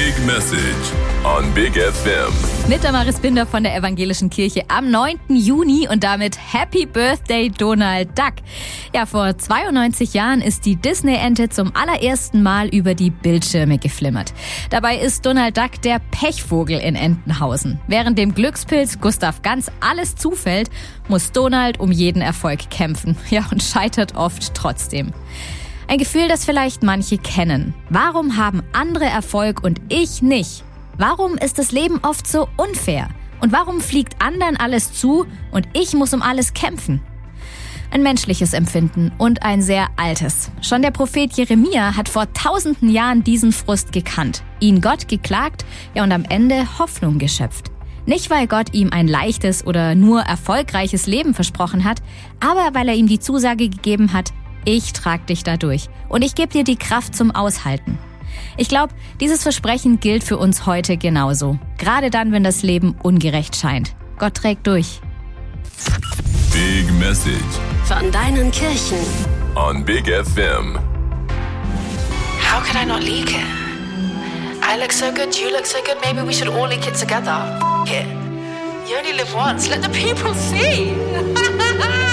Big Message on Big FM. Mit Damaris Binder von der Evangelischen Kirche am 9. Juni und damit Happy Birthday Donald Duck. Ja, vor 92 Jahren ist die Disney-Ente zum allerersten Mal über die Bildschirme geflimmert. Dabei ist Donald Duck der Pechvogel in Entenhausen. Während dem Glückspilz Gustav Ganz alles zufällt, muss Donald um jeden Erfolg kämpfen. Ja, und scheitert oft trotzdem. Ein Gefühl, das vielleicht manche kennen. Warum haben andere Erfolg und ich nicht? Warum ist das Leben oft so unfair? Und warum fliegt anderen alles zu und ich muss um alles kämpfen? Ein menschliches Empfinden und ein sehr altes. Schon der Prophet Jeremia hat vor tausenden Jahren diesen Frust gekannt, ihn Gott geklagt, ja und am Ende Hoffnung geschöpft. Nicht, weil Gott ihm ein leichtes oder nur erfolgreiches Leben versprochen hat, aber weil er ihm die Zusage gegeben hat, ich trag dich da durch und ich gebe dir die Kraft zum Aushalten. Ich glaube, dieses Versprechen gilt für uns heute genauso. Gerade dann, wenn das Leben ungerecht scheint. Gott trägt durch. Big Message Von deinen Kirchen. on Big FM. How could I not leak it? I look so good, you look so good, maybe we should all leak it together. F it. You only live once, let the people see.